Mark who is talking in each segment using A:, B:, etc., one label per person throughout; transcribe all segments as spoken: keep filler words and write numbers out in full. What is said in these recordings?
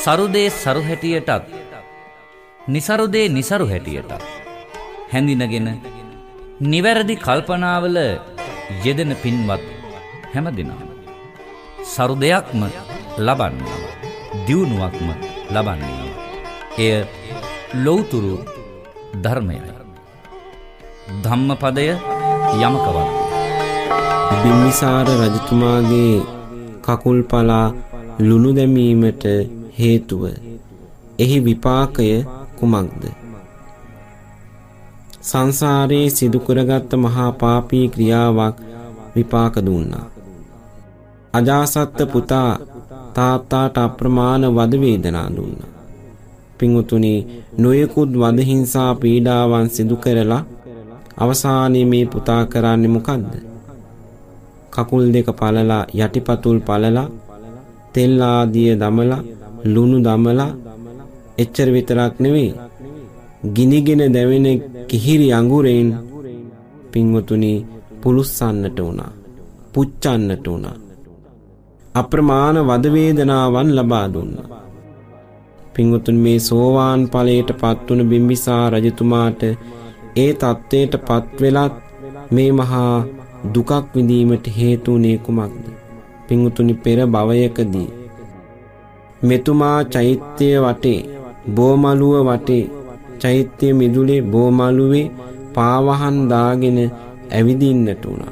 A: සරුදේ සරු හැටියටත් නිසරුදේ නිසරු හැටියටත් හැඳිනගෙන නිවැරදි කල්පනාවල යෙදෙන පින්වත් හැමදෙනාම සරුදයක්ම ලබන්නේ දියුණුවක්ම ලබන්නේ එය ලෞතුරු ධර්මයයි. ධම්මපදය යමකවත්
B: බිම්බිසාර රජතුමාගේ කකුල් පලා ලුණු දැමීමට හේතුව එහි විපාකය කුමක්ද? සංසාරයේ සිදු කරගත් මහා පාපී ක්‍රියාවක් විපාක දුන්නා. අජාසත් පුතා තාත්තාට අප්‍රමාණ වද වේදනා දුන්නා. පින්වතුනි, නොයෙකුත් වද හිංසා පීඩාවන් සිදු කරලා අවසානයේ මේ පුතා කරන්නේ මොකද්ද? කකුල් දෙක පළලා යටිපතුල් පළලා තෙල් ආදිය දමලා ලුණු දමලා එච්චර විතරක් නෙවෙයි, ගිනිගෙන දැවෙන කිහිරි අඟුරෙන් පින්වතුනි පුලුස්සන්නට උනා, පුච්චන්නට උනා. අප්‍රමාණ වද වේදනාවන් ලබා දුන්නා. පින්වතුනි, මේ සෝවාන් ඵලයට පත් වුණ බිම්බිසාර රජතුමාට ඒ තත්ත්වයට පත් වෙලත් මේ මහා දුකක් විඳීමට හේතු වුණේ කුමක්ද? පින්වතුනි, පෙර භවයකදී මෙතුමා චෛත්‍ය වටේ බෝමලුව වටේ චෛත්‍ය මිදුලේ බෝමලුවේ පාවහන් දාගෙන ඇවිදින්නට උනා.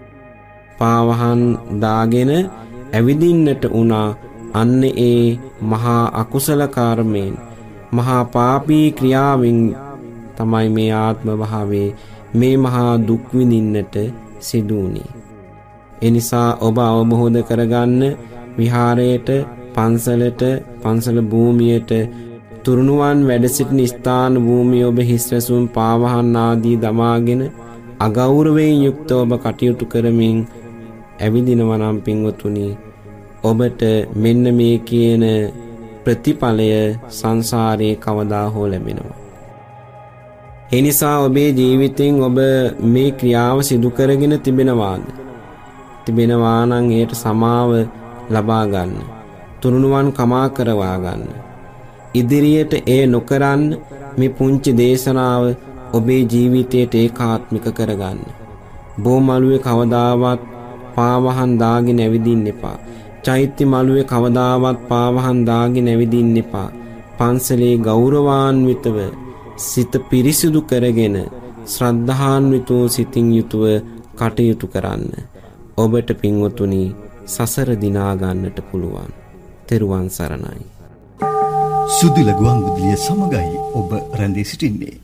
B: පාවහන් දාගෙන ඇවිදින්නට උනා. අන්න ඒ මහා අකුසල කර්මයෙන්, මහා පාපී ක්‍රියාවෙන් තමයි මේ ආත්ම භාවයේ මේ මහා දුක් විඳින්නට සිදු වුණේ. එනිසා ඔබ අවබෝධ කරගන්න, විහාරයට, පන්සලට, පන්සල භූමියට, තුරුණුවන් වැඩ සිටින ස්ථාන භූමිය ඔබ හිස්වැසුම් පාවහන් ආදී දමාගෙන අගෞරවයෙන් යුක්තව ඔබ කටයුතු කරමින් ඇවිදිනවා නම් පින්වතුනි, ඔබට මෙන්න මේ කියන ප්‍රතිඵලය සංසාරේ කවදා හෝ ලැබෙනවා. එනිසා ඔබේ ජීවිතෙන් ඔබ මේ ක්‍රියාව සිදු කරගෙන තිබෙනවාද? තිබෙනවා නම් ඒට සමාව ලබා ගන්න. තුනුනුවන් කමා කරවා ගන්න. ඉදිරියට ඒ නොකරන්න මේ පුංචි දේශනාව ඔබේ ජීවිතයට ඒකාත්මික කරගන්න. බෝමලුවේ කවදාවත් පාවහන් දාගෙන ඇවිදින්න එපා. චෛත්‍ය මළුවේ කවදාවත් පාවහන් දාගෙන ඇවිදින්න එපා. පන්සලේ ගෞරවාන්විතව සිත පිරිසිදු කරගෙන ශ්‍රද්ධාන්විතව සිතින් යුතුව කටයුතු කරන්න. ඔබට පින්වතුනි සසර දිනා ගන්නට පුළුවන්. තෙරුවන් සරණයි.
C: සුදිල ගුවන්විදුලිය සමගයි ඔබ රැඳී සිටින්නේ.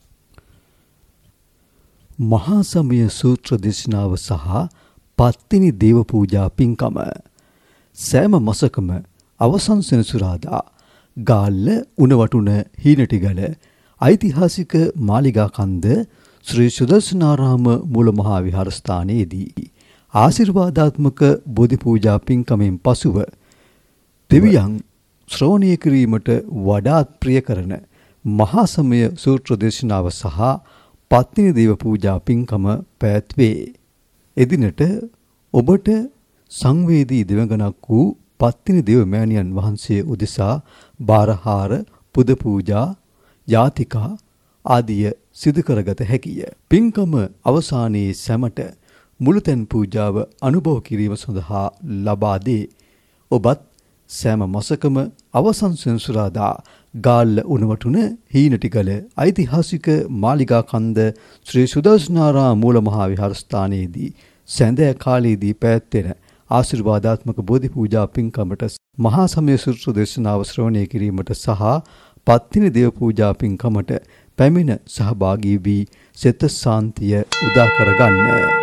C: මහා සමය සූත්‍ර දේශනාව සහ පත්තිනි දේව පූජා පින්කම සෑම මාසකම අවසන් සෙනසුරාදා ගාල්ල උණවටුන හීනටිගල ඓතිහාසික මාලිගා කන්ද ශ්‍රී සුදර්ශනාරාම මූල මහා විහාරස්ථානයේදී ආශිර්වාදාත්මක බෝධි පූජා පින්කමෙන් පසුව දෙවියන් ශ්‍රවණය කිරීමට වඩාත් ප්‍රිය කරන මහා සමය සූත්‍ර දේශනාව සහ පත්තිනි දේව පූජා පින්කම පැවැත්වේ. එදිනට ඔබට සංවේදී දෙවඟනක් වූ පත්තිනි දේව මෑණියන් වහන්සේ උදෙසා බාරහාර, පුද පූජා, යාතිකා ආදිය සිදු කරගත හැකිය. පින්කම අවසානයේ සැමට මුළුතැන් පූජාව අනුභව කිරීම සඳහා ලබා දේ. ඔබත් සෑම මාසකම අවසන් සෙනසුරාදා ගාල්ල උණවටුන හීනටිගල ඓතිහාසික මාලිගා කන්ද ශ්‍රී සුදර්ශනාරාම මූල මහා විහාරස්ථානයේදී සැඳෑ කාලයේදී පැවැත්වෙන ආශිර්වාදාත්මක බෝධි පූජා පින්කමට මහා සමය සූත්‍ර දේශනාව ශ්‍රවණය කිරීමට සහ පත්තිනි දේව පූජා පින්කමට පැමිණ සහභාගී වී සිත ශාන්තිය උදා කරගන්න.